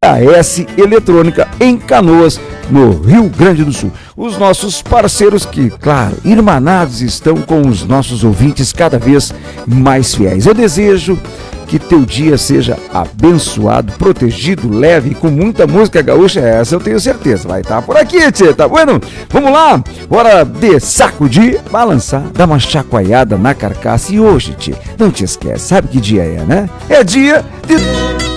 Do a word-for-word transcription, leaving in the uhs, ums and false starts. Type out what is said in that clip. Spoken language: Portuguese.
A S Eletrônica em Canoas, no Rio Grande do Sul. Os nossos parceiros que, claro, irmanados estão com os nossos ouvintes cada vez mais fiéis. Eu desejo que teu dia seja abençoado, protegido, leve, com muita música gaúcha. Essa eu tenho certeza, vai estar por aqui, tchê, tá bueno? Vamos lá, hora de sacudir, balançar, dar uma chacoalhada na carcaça. E hoje, tchê, não te esquece, sabe que dia é, né? É dia de...